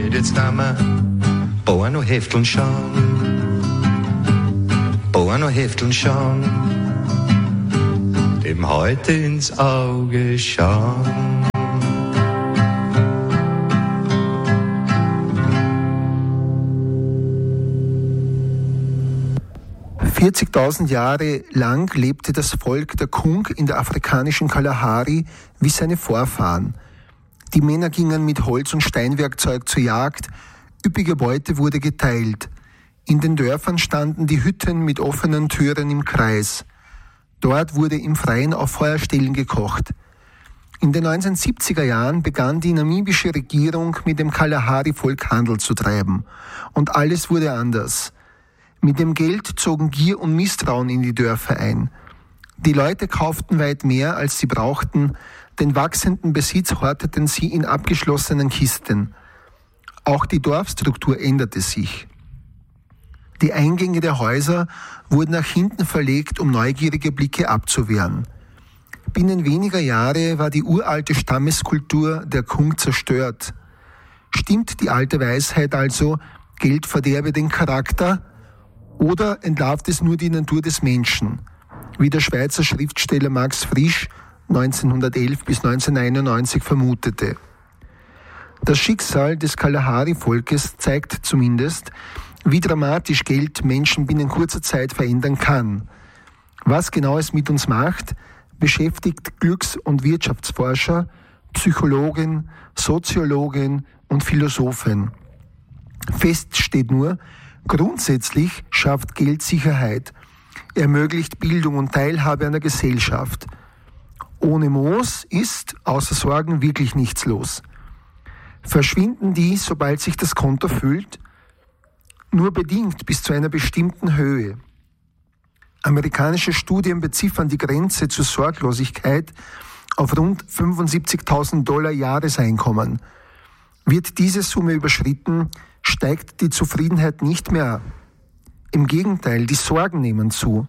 Jetzt da wir Bauern noch Hefteln schauen, Bauern noch Hefteln schauen, dem heute ins Auge schauen. ...40.000 Jahre lang lebte das Volk der Kung in der afrikanischen Kalahari wie seine Vorfahren. Die Männer gingen mit Holz- und Steinwerkzeug zur Jagd, üppige Beute wurde geteilt. In den Dörfern standen die Hütten mit offenen Türen im Kreis. Dort wurde im Freien auf Feuerstellen gekocht. In den 1970er Jahren begann die namibische Regierung mit dem Kalahari-Volk Handel zu treiben. Und alles wurde anders. Mit dem Geld zogen Gier und Misstrauen in die Dörfer ein. Die Leute kauften weit mehr, als sie brauchten. Den wachsenden Besitz horteten sie in abgeschlossenen Kisten. Auch die Dorfstruktur änderte sich. Die Eingänge der Häuser wurden nach hinten verlegt, um neugierige Blicke abzuwehren. Binnen weniger Jahre war die uralte Stammeskultur der Kung zerstört. Stimmt die alte Weisheit also, Geld verderbe den Charakter? Oder entlarvt es nur die Natur des Menschen, wie der Schweizer Schriftsteller Max Frisch 1911 bis 1991 vermutete. Das Schicksal des Kalahari-Volkes zeigt zumindest, wie dramatisch Geld Menschen binnen kurzer Zeit verändern kann. Was genau es mit uns macht, beschäftigt Glücks- und Wirtschaftsforscher, Psychologen, Soziologen und Philosophen. Fest steht nur, grundsätzlich schafft Geld Sicherheit, ermöglicht Bildung und Teilhabe an der Gesellschaft. Ohne Moos ist, außer Sorgen, wirklich nichts los. Verschwinden die, sobald sich das Konto füllt? Nur bedingt bis zu einer bestimmten Höhe. Amerikanische Studien beziffern die Grenze zur Sorglosigkeit auf rund $75.000 Jahreseinkommen. Wird diese Summe überschritten, steigt die Zufriedenheit nicht mehr. Im Gegenteil, die Sorgen nehmen zu.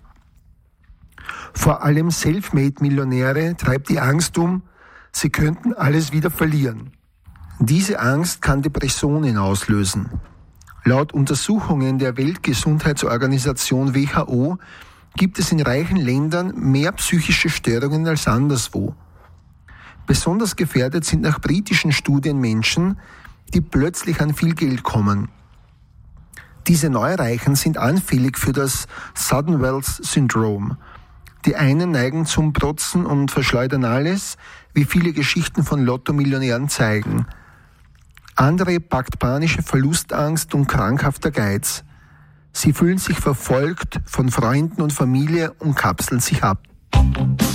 Vor allem Selfmade-Millionäre treibt die Angst um, sie könnten alles wieder verlieren. Diese Angst kann Depressionen auslösen. Laut Untersuchungen der Weltgesundheitsorganisation WHO gibt es in reichen Ländern mehr psychische Störungen als anderswo. Besonders gefährdet sind nach britischen Studien Menschen, die plötzlich an viel Geld kommen. Diese Neureichen sind anfällig für das Sudden Wealth Syndrome. Die einen neigen zum Protzen und verschleudern alles, wie viele Geschichten von Lotto-Millionären zeigen. Andere packt panische Verlustangst und krankhafter Geiz. Sie fühlen sich verfolgt von Freunden und Familie und kapseln sich ab.